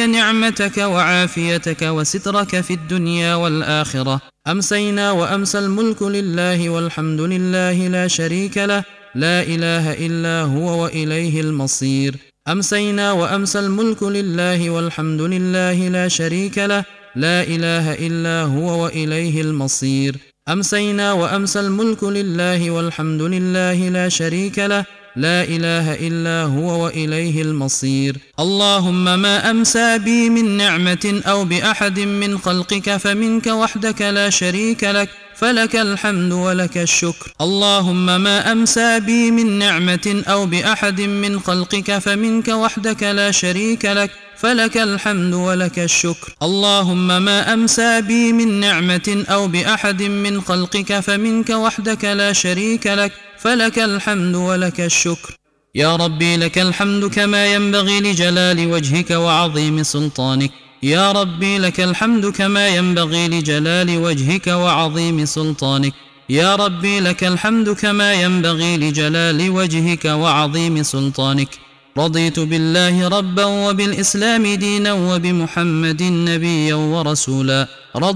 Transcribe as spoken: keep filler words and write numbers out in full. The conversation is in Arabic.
علي نعمتك وعافيتك وسترك في الدنيا والآخرة. أمسينا وأمسى الملك لله والحمد لله لا شريك له، لا إله إلا هو وإليه المصير. أمسينا وأمسى الملك لله والحمد لله لا شريك له، لا إله إلا هو وإليه المصير. أمسينا وأمسى الملك لله والحمد لله لا شريك له، لا إله إلا هو وإليه المصير. اللهم ما أمسى بي من نعمة أو بأحد من خلقك فمنك وحدك لا شريك لك، فلك الحمد ولك الشكر. اللهم ما أمسى بي من نعمة أو بأحد من خلقك فمنك وحدك لا شريك لك، فلك الحمد ولك الشكر. اللهم ما أمسى بي من نعمة أو بأحد من خلقك فمنك وحدك لا شريك لك، فلك الحمد ولك الشكر. يا ربي لك الحمد كما ينبغي لجلال وجهك وعظيم سلطانك. يا ربي لك الحمد كما ينبغي لجلال وجهك وعظيم سلطانك. يا ربي لك الحمد كما ينبغي لجلال وجهك وعظيم سلطانك. رضيت بالله ربا وبالإسلام دينا وبمحمد نبيا ورسولا.